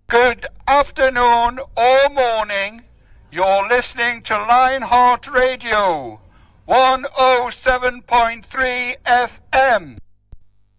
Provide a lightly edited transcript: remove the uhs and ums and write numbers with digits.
Good afternoon or morning. You're listening to Lionheart Radio 107.3